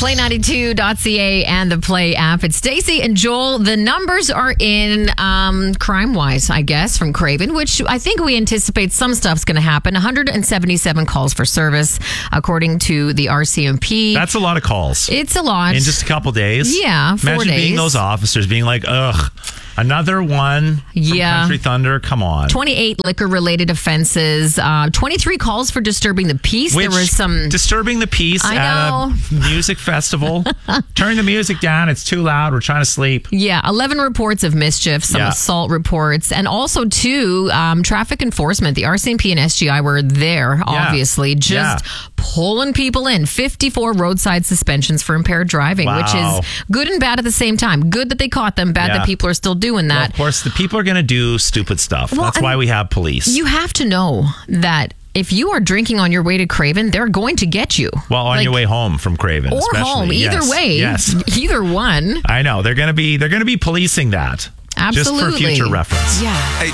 Play92.ca and the Play app. It's Stacey and Joel. The numbers are in crime-wise, I guess, from Craven, which I think we anticipate some stuff's going to happen. 177 calls for service, according to the RCMP. That's a lot of calls. It's a lot. In just a couple days. Yeah, 4 Imagine days. being those officers being like, ugh, another one from Country Thunder. Come on. 28 liquor-related offenses. 23 calls for disturbing the peace. Which, there was some disturbing the peace at a music festival. Turn the music down. It's too loud. We're trying to sleep. Yeah, 11 reports of mischief, some assault reports, and also, too, traffic enforcement. The RCMP and SGI were there, obviously, just pulling people in. 54 roadside suspensions for impaired driving, which is good and bad at the same time. Good that they caught them, bad that people are still doing that. Well, of course, the people are going to do stupid stuff. Well, that's why we have police. You have to know that if you are drinking on your way to Craven, they're going to get you. Well, on your way home from Craven, or especially. home, either way. Yes, either one. I know they're going to be policing that. Absolutely, just for future reference. Yeah.